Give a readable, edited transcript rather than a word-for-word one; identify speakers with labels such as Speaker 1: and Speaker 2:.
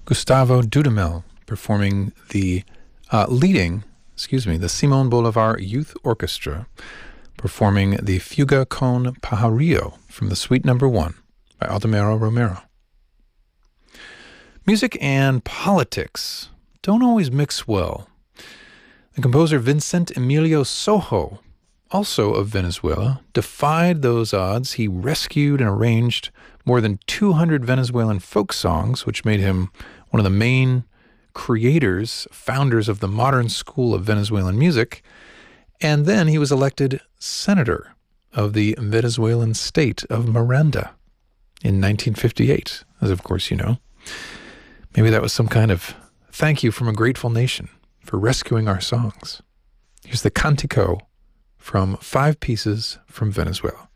Speaker 1: Gustavo Dudamel performing the Simon Bolivar Youth Orchestra, performing the Fuga con Pajarillo from the Suite No. 1 by Aldemaro Romero. Music and politics don't always mix well. The composer Vincent Emilio Sojo, also of Venezuela, defied those odds. He rescued and arranged more than 200 Venezuelan folk songs, which made him one of the main founders of the modern school of Venezuelan music. And then he was elected senator of the Venezuelan state of Miranda in 1958, as of course you know. Maybe that was some kind of thank you from a grateful nation for rescuing our songs. Here's the Cantico from 5 Pieces from Venezuela.